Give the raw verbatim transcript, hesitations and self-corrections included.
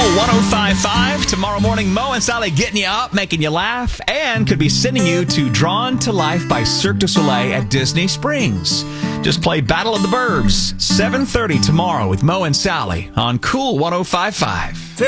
one oh five point five. Tomorrow morning, Mo and Sally getting you up, making you laugh, and could be sending you to Drawn to Life by Cirque du Soleil at Disney Springs. Just play Battle of the Burbs, seven thirty tomorrow with Mo and Sally on Cool one oh five point five.